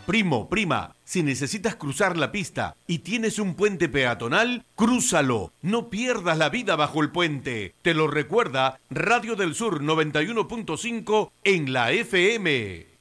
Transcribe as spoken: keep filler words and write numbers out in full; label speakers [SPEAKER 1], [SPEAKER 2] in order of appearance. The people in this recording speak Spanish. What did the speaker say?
[SPEAKER 1] Primo, prima, si necesitas cruzar la pista y tienes un puente peatonal, crúzalo. No pierdas la vida bajo el puente. Te lo recuerda Radio del Sur noventa y uno punto cinco en la F M.